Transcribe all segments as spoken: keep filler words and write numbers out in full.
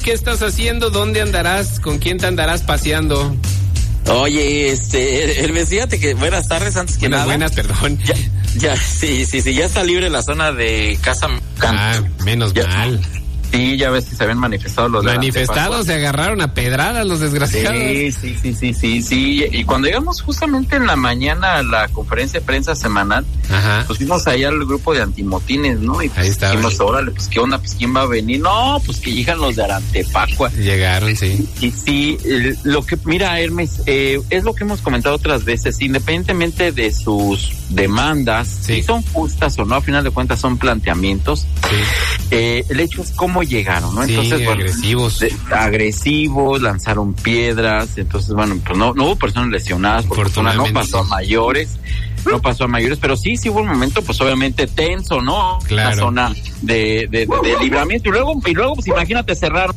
qué estás haciendo? ¿Dónde andarás? ¿Con quién te andarás paseando? Oye, este, Hermes, fíjate que buenas tardes antes que buenas, nada. Buenas, perdón. Ya, ya, sí, sí, sí, ya está libre la zona de Casa Canto. Ah, menos ya, mal. Sí, ya ves que se habían manifestado los manifestados, se agarraron a pedradas los desgraciados. Sí, sí, sí, sí, sí, sí. Y cuando llegamos justamente en la mañana a la conferencia de prensa semanal, ajá, pues fuimos allá al grupo de antimotines, ¿no? Y pues ahí está. Dijimos, órale, pues qué onda, pues quién va a venir. No, pues que llegan los de Arantepacua. Llegaron, sí. Y sí, el, lo que, mira, Hermes, eh, es lo que hemos comentado otras veces, independientemente de sus demandas, sí, si son justas o no, a final de cuentas son planteamientos. Sí. Eh, el hecho es cómo llegaron, ¿no? Sí, entonces, bueno, agresivos. De, agresivos, lanzaron piedras, entonces, bueno, pues no, no hubo personas lesionadas, por fortuna no pasó a mayores, no pasó a mayores, pero sí, sí hubo un momento, pues obviamente tenso, ¿no? Claro. Una zona de, de, de, de libramiento, y luego, y luego, pues imagínate, cerraron.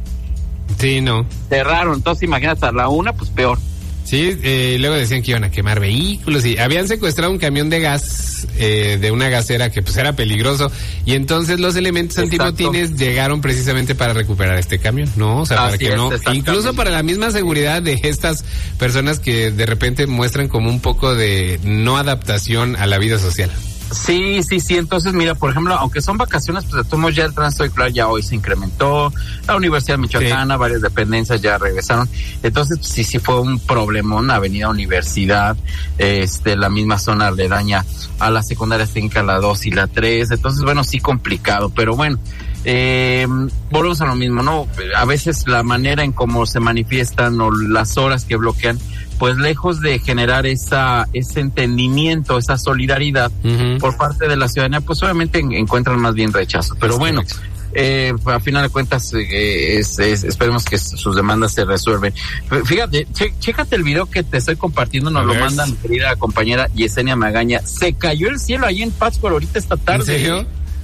Sí, no. Cerraron, entonces imagínate a la una, pues peor. Sí, eh, luego decían que iban a quemar vehículos y habían secuestrado un camión de gas eh, de una gasera que pues era peligroso y entonces los elementos Exacto. antimotines llegaron precisamente para recuperar este camión, ¿no? O sea, Así para que es, no, incluso para la misma seguridad de estas personas que de repente muestran como un poco de no adaptación a la vida social. Sí, sí, sí, entonces mira, por ejemplo, aunque son vacaciones, pues de todos modos ya el tránsito vehicular ya hoy se incrementó, la Universidad Michoacana, sí, varias dependencias ya regresaron, entonces pues, sí, sí fue un problemón, Avenida Universidad, este, la misma zona aledaña a la secundaria técnica, la dos y la tres, entonces bueno, sí complicado, pero bueno, eh, volvemos a lo mismo, ¿no? A veces la manera en cómo se manifiestan o las horas que bloquean, pues lejos de generar esa ese entendimiento, esa solidaridad uh-huh. por parte de la ciudadanía, pues obviamente en, encuentran más bien rechazo. Pero es bueno, eh, a final de cuentas, eh, es, es, esperemos que sus demandas se resuelven. Fíjate, che, chécate el video que te estoy compartiendo, nos lo manda mi querida compañera Yesenia Magaña. Se cayó el cielo ahí en Pátzcuaro ahorita esta tarde. ¿En serio?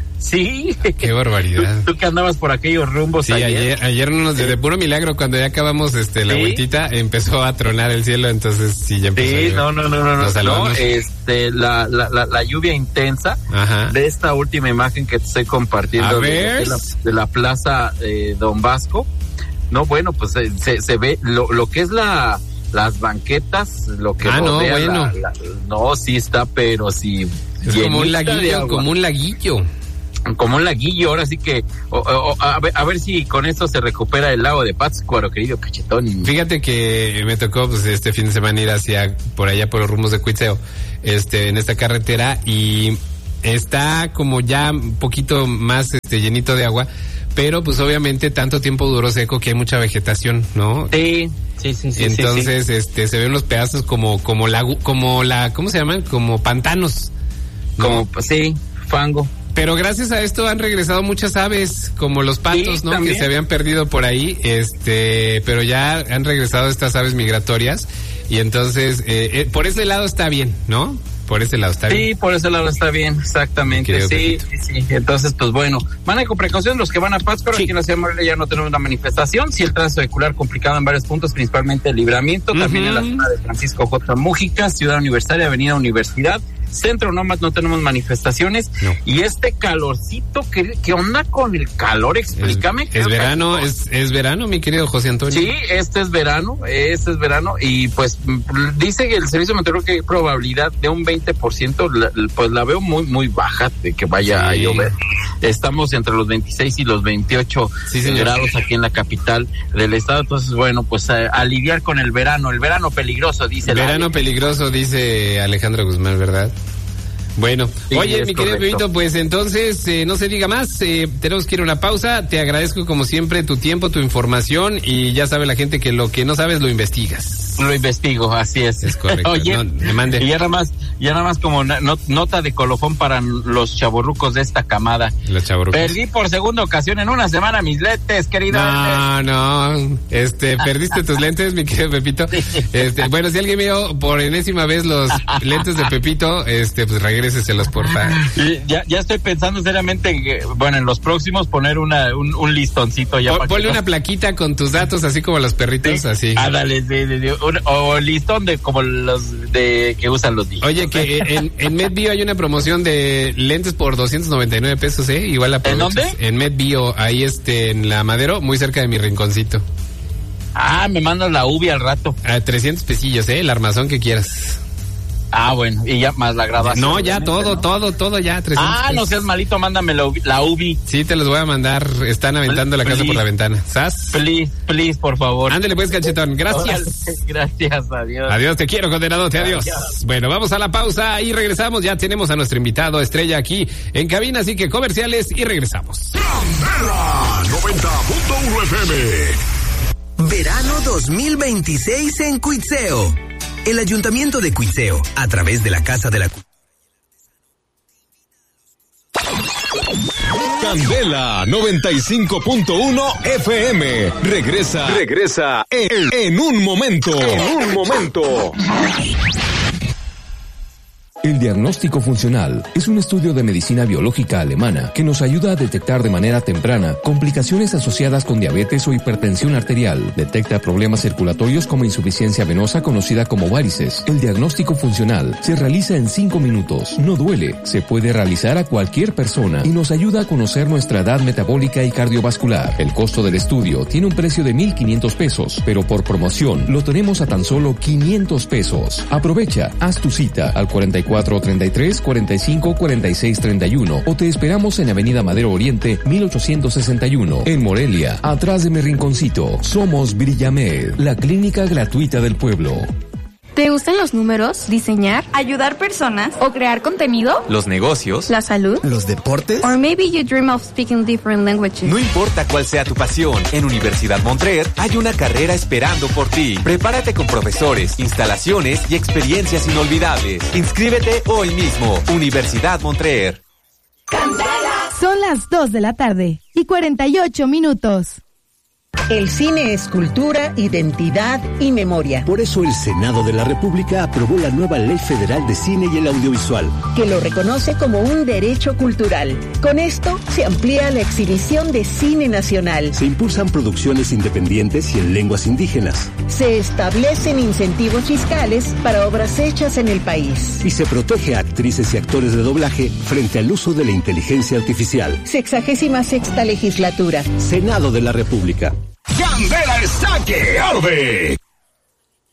Sí. Qué barbaridad. Tú, tú que andabas por aquellos rumbos sí, ayer. ayer, ayer nos, de puro milagro, cuando ya acabamos este la ¿sí? vueltita, empezó a tronar el cielo, entonces sí, ya empezó. Sí, a no, no, no, no, no, no, este, la, la, la, la lluvia intensa. Ajá. De esta última imagen que te estoy compartiendo de, de, la, de la plaza eh, Don Vasco. No, bueno, pues se, se, se ve lo, lo que es la las banquetas, lo que ah, no, bueno. La, la, no, sí está, pero sí. Es como un laguillo, como un laguillo. Como un laguillo, ahora sí que o, o, a, ver, a ver si con esto se recupera el lago de Pátzcuaro, querido Cachetón. Fíjate que me tocó pues este fin de semana ir hacia por allá por los rumbos de Cuitzeo, este en esta carretera y está como ya un poquito más este llenito de agua, pero pues obviamente tanto tiempo duró seco que hay mucha vegetación, ¿no? Sí, sí, sí, sí. Entonces, sí, sí. este se ven los pedazos como como la como la ¿cómo se llaman? Como pantanos. ¿no? Como sí, fango. Pero gracias a esto han regresado muchas aves, como los patos, sí, ¿no? También. Que se habían perdido por ahí, este, pero ya han regresado estas aves migratorias y entonces eh, eh, por ese lado está bien, ¿no? Por ese lado está sí, bien. Sí, por ese lado está bien, exactamente. Sí, sí, sí. Entonces, pues bueno, manejen con precaución los que van a Pátzcuaro. Sí. Aquí en la ciudad de Morelia ya no tenemos una manifestación. Sí, el tránsito vehicular complicado en varios puntos, principalmente el Libramiento, uh-huh. también en la zona de Francisco J. Mujica, Ciudad Universitaria, Avenida Universidad. Centro nomás no tenemos manifestaciones. No. Y este calorcito, ¿qué, qué onda con el calor? Explícame. Es, es verano, es, es verano, mi querido José Antonio. Sí, este es verano, este es verano. Y pues dice que el servicio meteorológico que hay probabilidad de un veinte por ciento, pues la veo muy, muy baja de que vaya sí. a llover. Estamos entre los veintiséis y los veintiocho sí, grados aquí en la capital del estado. Entonces, bueno, pues a, a lidiar con el verano, el verano peligroso, dice. El verano peligroso, dice Alejandro Guzmán, ¿verdad? Bueno, sí, oye, mi querido Pepito, pues entonces eh, no se diga más, eh, tenemos que ir a una pausa. Te agradezco como siempre tu tiempo, tu información y ya sabe la gente que lo que no sabes lo investigas. Lo investigo, así es. Es correcto. Oye, no, me mande. Y ya nada más, ya nada más como na, not, nota de colofón para los chavorrucos de esta camada. Los chavorrucos. Perdí por segunda ocasión en una semana mis lentes, querido. No, no, este, perdiste tus lentes, mi querido Pepito. Este, bueno, si alguien vio por enésima vez los lentes de Pepito, este, pues regréseselos, porfa. Ya, ya estoy pensando seriamente en que, bueno, en los próximos poner una, un, un listoncito ya. Pon, ponle una plaquita con tus datos, así como los perritos, sí. así. Ah, dale, de, de, de, un, o listón de como los de que usan los niños. Oye, que en, en MedBio hay una promoción de lentes por doscientos noventa y nueve pesos, ¿eh? Igual la ¿En dónde? En MedBio, ahí este, en la Madero, muy cerca de mi rinconcito. Ah, me mandas la U B I al rato. A trescientos pesillos, ¿eh? El armazón que quieras. Ah, bueno, y ya más la grabación. No, ya todo, ¿no? todo, todo ya. Ah, no seas malito, mándame la U B I, la U B I. Sí, te los voy a mandar. Están aventando please, la casa por la ventana. ¿Sas? Please, please, por favor. Ándale pues, cachetón. Gracias. Órale, gracias, adiós. Adiós, te quiero, condenadote, adiós. adiós. Bueno, vamos a la pausa y regresamos. Ya tenemos a nuestro invitado estrella aquí en cabina, así que comerciales y regresamos. Candela noventa punto uno F M. Verano dos mil veintiséis en Cuitzeo. El Ayuntamiento de Cuitzeo, a través de la Casa de la Candela noventa y cinco punto uno F M. Regresa, regresa en, en un momento. En un momento. El diagnóstico funcional es un estudio de medicina biológica alemana que nos ayuda a detectar de manera temprana complicaciones asociadas con diabetes o hipertensión arterial. Detecta problemas circulatorios como insuficiencia venosa conocida como varices. El diagnóstico funcional se realiza en cinco minutos. No duele, se puede realizar a cualquier persona y nos ayuda a conocer nuestra edad metabólica y cardiovascular. El costo del estudio tiene un precio de mil quinientos pesos, pero por promoción lo tenemos a tan solo quinientos pesos. Aprovecha, haz tu cita al cuarenta y cuatro treinta y tres cuarenta y cinco cuarenta y seis treinta y uno o te esperamos en Avenida Madero Oriente mil ochocientos sesenta y uno en Morelia, atrás de mi rinconcito. Somos Brillamed, la clínica gratuita del pueblo. ¿Te gustan los números, diseñar, ayudar personas o crear contenido? Los negocios, la salud, los deportes, or maybe you dream of speaking different languages. No importa cuál sea tu pasión, en Universidad Montreer hay una carrera esperando por ti. Prepárate con profesores, instalaciones y experiencias inolvidables. Inscríbete hoy mismo. Universidad Montreer. Son las dos de la tarde y cuarenta y ocho minutos. El cine es cultura, identidad y memoria. Por eso el Senado de la República aprobó la nueva Ley Federal de Cine y el Audiovisual, que lo reconoce como un derecho cultural. Con esto se amplía la exhibición de cine nacional. Se impulsan producciones independientes y en lenguas indígenas. Se establecen incentivos fiscales para obras hechas en el país. Y se protege a actrices y actores de doblaje frente al uso de la inteligencia artificial. Sexagésima sexta legislatura. Senado de la República. Candela está que arde.